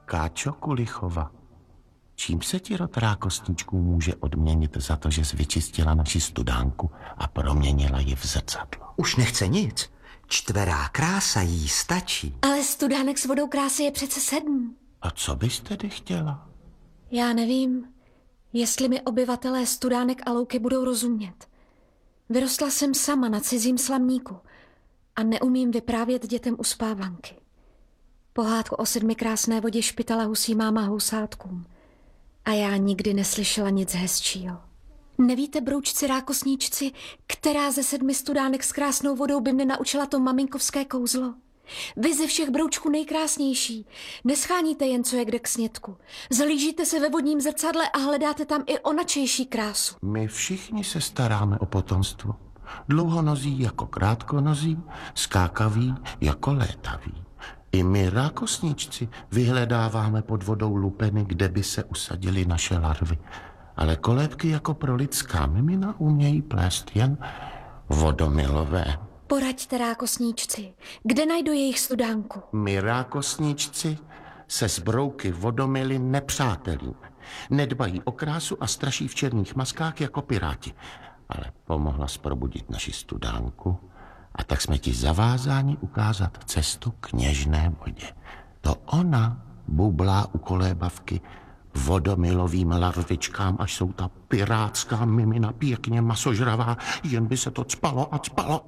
Káčo Kulichova, čím se ti rod rákosníčků může odměnit za to, že jsi vyčistila naši studánku a proměnila ji v zrcadlo? Už nechce nic. Čtverá krása jí stačí. Ale studánek s vodou krásy je přece 7. A co bys tedy chtěla? Já nevím, jestli mi obyvatelé Studánek a Louky budou rozumět. Vyrostla jsem sama na cizím slamníku a neumím vyprávět dětem uspávanky. Pohádku o 7 krásné vodě špitala husí máma housátkům. A já nikdy neslyšela nic hezčího. Nevíte, broučci rákosníčci, která ze 7 studánek s krásnou vodou by mě naučila to maminkovské kouzlo? Vy ze všech broučků nejkrásnější. Nescháníte jen, co je kde k snědku. Zalížíte se ve vodním zrcadle a hledáte tam i onačejší krásu. My všichni se staráme o potomstvo. Dlouhonozí jako krátkonozí, skákaví jako létaví. I my rákosníčci vyhledáváme pod vodou lupeny, kde by se usadily naše larvy. Ale kolébky jako pro lidská mimina umějí plést jen vodomilové. Poraďte, rákosníčci, kde najdu jejich studánku? My rákosníčci se z brouky vodomily nepřátelíme. Nedbají o krásu a straší v černých maskách jako piráti. Ale pomohla zprobudit naši studánku a tak jsme ti zavázáni ukázat cestu k něžné vodě. To ona bublá u kolébavky vodomilovým larvičkám, až jsou ta pirátská mimina pěkně masožravá, jen by se to cpalo a cpalo.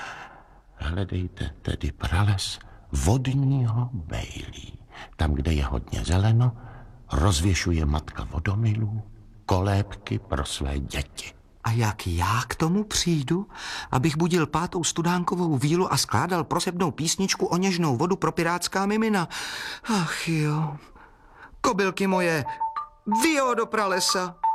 Hledejte tedy prales vodního bejlí. Tam, kde je hodně zeleno, rozvěšuje matka vodomilů kolébky pro své děti. A jak já k tomu přijdu, abych budil 5. studánkovou vílu a skládal prosebnou písničku o něžnou vodu pro pirátská mimina? Ach jo, kobylky moje, vyjo do pralesa.